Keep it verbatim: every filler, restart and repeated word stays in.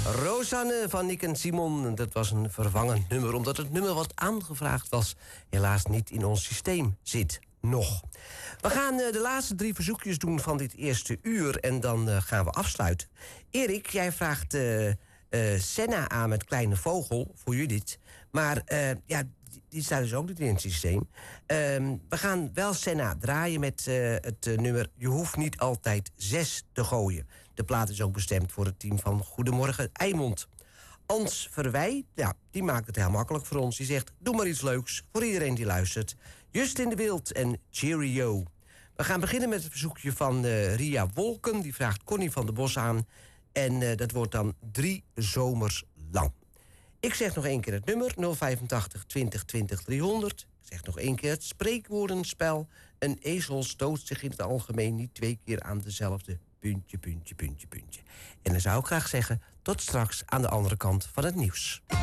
Rosanne van Nick en Simon, dat was een vervangend nummer, omdat het nummer wat aangevraagd was helaas niet in ons systeem zit. Nog. We gaan uh, de laatste drie verzoekjes doen van dit eerste uur en dan uh, gaan we afsluiten. Erik, jij vraagt uh, uh, Senna aan met Kleine Vogel voor Judith. Maar uh, ja, die, die staat dus ook niet in het systeem. Uh, we gaan wel Senna draaien met uh, het uh, nummer Je hoeft niet altijd zes te gooien. De plaat is ook bestemd voor het team van Goedemorgen Eimond. Ans Verwij, ja, die maakt het heel makkelijk voor ons. Die zegt, doe maar iets leuks voor iedereen die luistert. Justin de Wild en Cheerio. We gaan beginnen met het verzoekje van uh, Ria Wolken. Die vraagt Connie van der Bos aan. En uh, dat wordt dan drie zomers lang. Ik zeg nog één keer het nummer, nul vijfentachtig twintig twintig driehonderd. Ik zeg nog één keer het spreekwoordenspel. Een ezel stoot zich in het algemeen niet twee keer aan dezelfde puntje, puntje, puntje, puntje. En dan zou ik graag zeggen, tot straks aan de andere kant van het nieuws.